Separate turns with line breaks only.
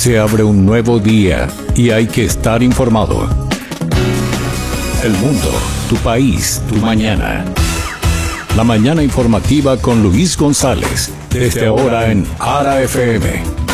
Se abre un nuevo día y hay que estar informado. El mundo, tu país, tu mañana. La mañana informativa con Luis González, desde ahora en ARA FM.